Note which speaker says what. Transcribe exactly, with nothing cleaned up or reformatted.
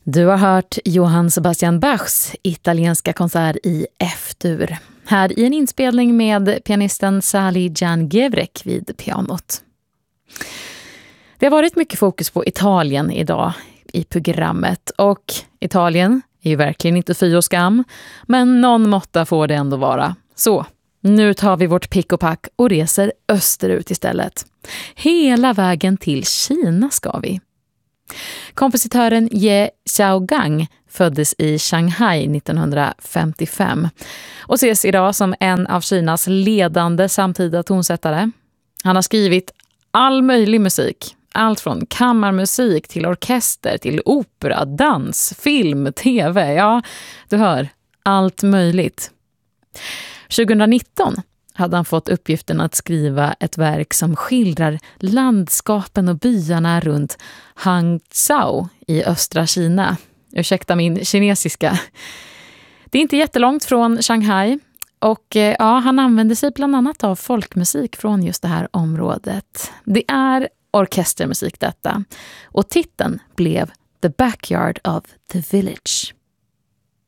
Speaker 1: Du har hört Johann Sebastian Bachs italienska konsert i F-dur. Här i en inspelning med pianisten Sally Jan Gevrek vid pianot. Det har varit mycket fokus på Italien idag i programmet. Och Italien är ju verkligen inte fy och skam. Men någon måtta får det ändå vara. Så, nu tar vi vårt pick och pack och reser österut istället. Hela vägen till Kina ska vi. Kompositören Ye Xiaogang föddes i Shanghai nittonhundrafemtiofem och ses idag som en av Kinas ledande samtida tonsättare. Han har skrivit all möjlig musik, allt från kammarmusik till orkester till opera, dans, film, tv, ja, du hör, allt möjligt. tjugonitton hade han fått uppgiften att skriva ett verk som skildrar landskapen och byarna runt Hangzhou i östra Kina. Ursäkta min kinesiska. Det är inte jättelångt från Shanghai och ja, han använder sig bland annat av folkmusik från just det här området. Det är orkestermusik detta och titeln blev The Backyard of the Village.